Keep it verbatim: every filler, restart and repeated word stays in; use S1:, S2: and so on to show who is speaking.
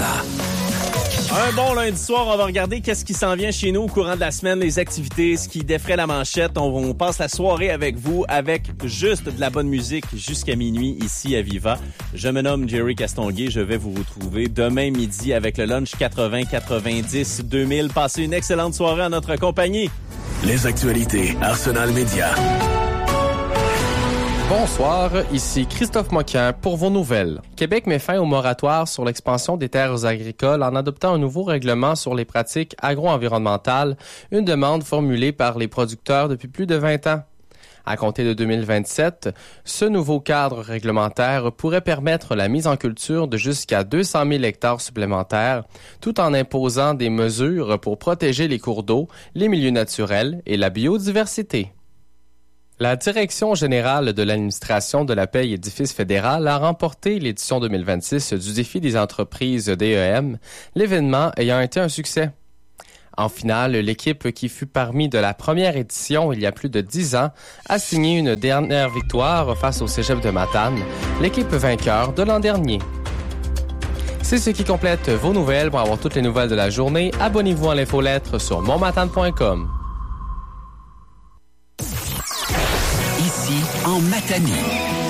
S1: Viva.
S2: Un bon lundi soir, on va regarder qu'est-ce qui s'en vient chez nous au courant de la semaine, les activités, ce qui défraie la manchette. On, on passe la soirée avec vous, avec juste de la bonne musique jusqu'à minuit ici à Viva. Je me nomme Jerry Castonguay. Je vais vous retrouver demain midi avec le lunch quatre-vingts, quatre-vingt-dix, deux mille. Passez une excellente soirée en notre compagnie.
S1: Les actualités Arsenal Média.
S3: Bonsoir, ici Christophe Moquin pour vos nouvelles. Québec met fin au moratoire sur l'expansion des terres agricoles en adoptant un nouveau règlement sur les pratiques agro-environnementales, une demande formulée par les producteurs depuis plus de vingt ans. À compter de deux mille vingt-sept, ce nouveau cadre réglementaire pourrait permettre la mise en culture de jusqu'à deux cent mille hectares supplémentaires, tout en imposant des mesures pour protéger les cours d'eau, les milieux naturels et la biodiversité. La Direction générale de l'administration de la paie et édifice fédéral a remporté l'édition deux mille vingt-six du défi des entreprises D E M, l'événement ayant été un succès. En finale, l'équipe qui fut parmi de la première édition il y a plus de dix ans a signé une dernière victoire face au Cégep de Matane, l'équipe vainqueur de l'an dernier. C'est ce qui complète vos nouvelles. Pour avoir toutes les nouvelles de la journée, abonnez-vous à l'infolettre sur montmatane point com.
S1: Ici, en Matanie.